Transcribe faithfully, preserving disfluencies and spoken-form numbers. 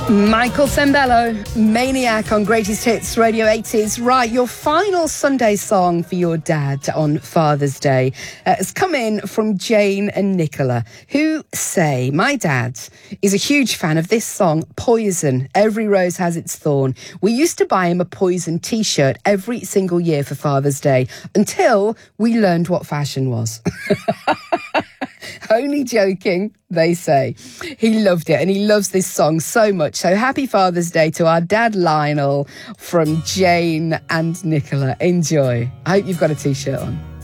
Michael Sembello, Maniac on Greatest Hits Radio eighties. Right, your final Sunday song for your dad on Father's Day uh, has come in from Jane and Nicola, who say, my dad is a huge fan of this song, Poison, Every Rose Has Its Thorn. We used to buy him a Poison t-shirt every single year for Father's Day until we learned what fashion was. Only joking, they say. He loved it and he loves this song so much. So happy Father's Day to our dad Lionel from Jane and Nicola. Enjoy. I hope you've got a t-shirt on.